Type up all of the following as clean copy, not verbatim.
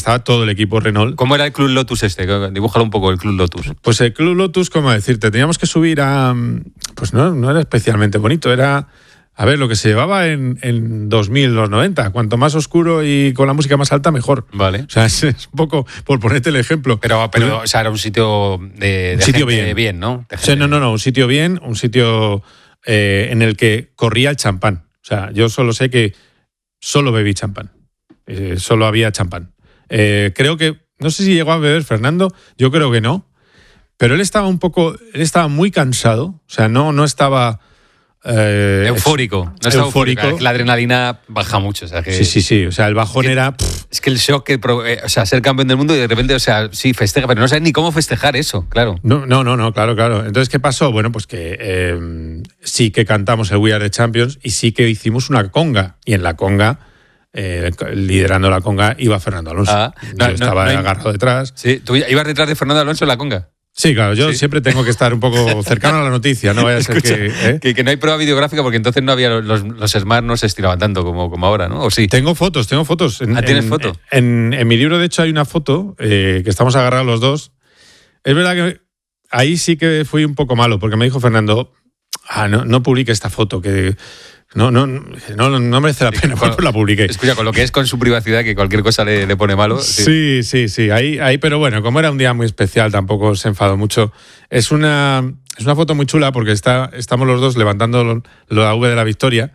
estaba todo el equipo Renault. ¿Cómo era el Club Lotus este? Dibújalo un poco el Club Lotus. Pues el Club Lotus, ¿cómo decirte? Teníamos que subir a... Pues no era especialmente bonito, era... A ver, lo que se llevaba en 2000, los 90. Cuanto más oscuro y con la música más alta, mejor. Vale. O sea, es un poco, por ponerte el ejemplo. Pero o sea, era un sitio de sitio gente bien, ¿no? O sea, no, un sitio bien, un sitio en el que corría el champán. O sea, yo solo sé que solo bebí champán. Solo había champán. Creo que, no sé si llegó a beber Fernando, yo creo que no. Pero él estaba muy cansado. O sea, no estaba... eufórico. No es eufórico. La adrenalina baja mucho. O sea, que, sí. O sea, el bajón era... Es que el shock, o sea, ser campeón del mundo y de repente, o sea, sí, festeja, pero no sabes ni cómo festejar eso, claro. No, claro. Entonces, ¿qué pasó? Bueno, pues que sí que cantamos el We Are the Champions y sí que hicimos una conga. Y en la conga, liderando la conga, iba Fernando Alonso. Yo estaba agarrado detrás. Sí, ¿tú ibas detrás de Fernando Alonso en la conga? Sí, claro, yo siempre tengo que estar un poco cercano a la noticia, no vaya a ser que no hay prueba videográfica porque entonces no había los Smart no se estiraban tanto como ahora, ¿no? ¿O sí? Tengo fotos. ¿Tienes fotos? En mi libro, de hecho, hay una foto que estamos agarrados los dos. Es verdad que ahí sí que fui un poco malo porque me dijo Fernando, no publique esta foto, que no merece la pena, pues la publiqué. Escucha, con lo que es con su privacidad, que cualquier cosa le pone malo. Sí. Ahí, pero bueno, como era un día muy especial, tampoco se enfadó mucho. Es una foto muy chula porque estamos los dos levantando la V de la victoria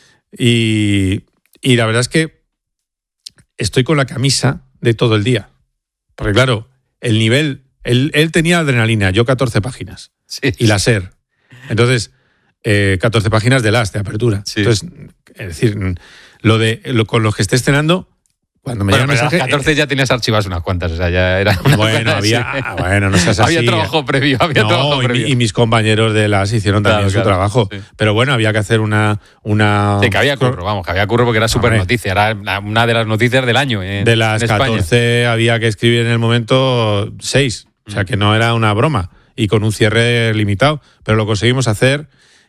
y la verdad es que estoy con la camisa de todo el día. Porque claro, el nivel, él tenía adrenalina, yo 14 páginas. Sí. Y la SER. Entonces... 14 páginas de de apertura. Sí. Entonces, es decir, con los que esté estrenando, cuando me llega el mensaje... A las 14 ya tenías archivas unas cuantas, o sea, ya era una no seas así. Había trabajo previo. Y mis compañeros de las hicieron también su trabajo. Sí. Pero bueno, había que hacer una... Sí, que había curro porque era súper noticia, era una de las noticias del año. De las 14 había que escribir en el momento 6, o sea que no era una broma, y con un cierre limitado, pero lo conseguimos hacer...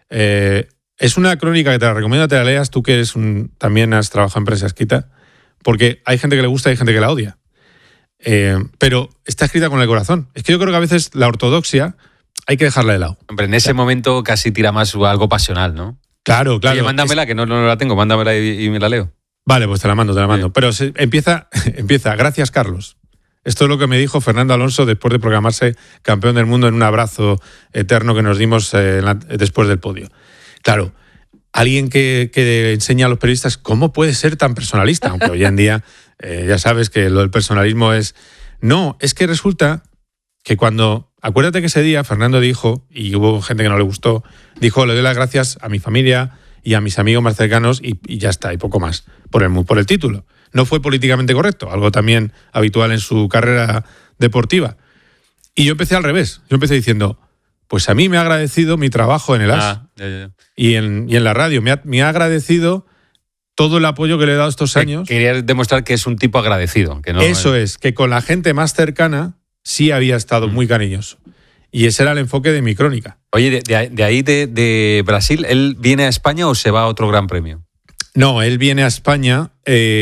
es una crónica que te la recomiendo que te la leas, tú que también has trabajado en prensa escrita, porque hay gente que le gusta y hay gente que la odia. Pero está escrita con el corazón. Es que yo creo que a veces la ortodoxia hay que dejarla de lado. Hombre, en ese momento casi tira más algo pasional, ¿no? Claro. Oye, mándamela, que no la tengo, mándamela y me la leo. Vale, pues te la mando. Bien. Pero empieza, gracias Carlos. Esto es lo que me dijo Fernando Alonso después de proclamarse campeón del mundo en un abrazo eterno que nos dimos después del podio. Claro, alguien que enseña a los periodistas cómo puede ser tan personalista, aunque hoy en día ya sabes que lo del personalismo es... No, es que resulta que acuérdate que ese día Fernando dijo, y hubo gente que no le gustó, dijo, le doy las gracias a mi familia y a mis amigos más cercanos y ya está, y poco más, por el título. No fue políticamente correcto, algo también habitual en su carrera deportiva. Y yo empecé al revés. Yo empecé diciendo, pues a mí me ha agradecido mi trabajo en el AS y en la radio. Me ha agradecido todo el apoyo que le he dado estos años. Quería demostrar que es un tipo agradecido. Que no, Eso es, que con la gente más cercana sí había estado muy cariñoso. Y ese era el enfoque de mi crónica. Oye, de ahí de Brasil, ¿él viene a España o se va a otro gran premio? No, él viene a España.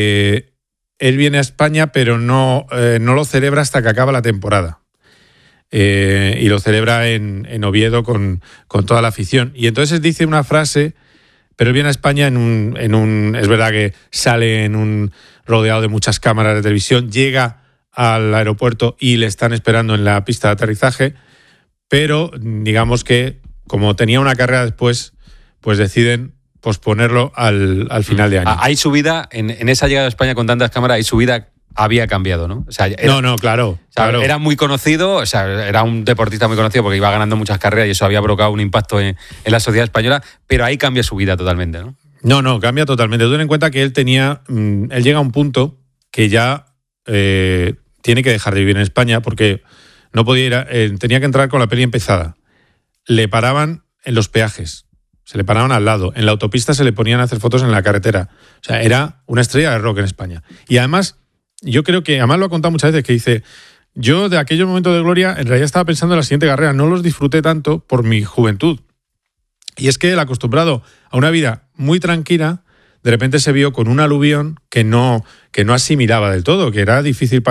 Pero no lo celebra hasta que acaba la temporada. Y lo celebra en Oviedo con toda la afición. Y entonces dice una frase, pero él viene a España es verdad que sale rodeado de muchas cámaras de televisión, llega al aeropuerto y le están esperando en la pista de aterrizaje, pero digamos que como tenía una carrera después, pues deciden posponerlo al final de año. Hay su vida, en esa llegada a España con tantas cámaras, hay su vida había cambiado, ¿no? O sea, claro. Era muy conocido, o sea, era un deportista muy conocido porque iba ganando muchas carreras y eso había provocado un impacto en la sociedad española, pero ahí cambia su vida totalmente, ¿no? No, cambia totalmente. Ten en cuenta que él llega a un punto que ya tiene que dejar de vivir en España porque no podía tenía que entrar con la peli empezada. Le paraban en los peajes. Se le paraban al lado. En la autopista se le ponían a hacer fotos en la carretera. O sea, era una estrella de rock en España. Y además, yo creo que, además lo ha contado muchas veces, que dice, yo de aquellos momentos de gloria, en realidad estaba pensando en la siguiente carrera. No los disfruté tanto por mi juventud. Y es que él, acostumbrado a una vida muy tranquila, de repente se vio con un aluvión que no asimilaba del todo, que era difícil para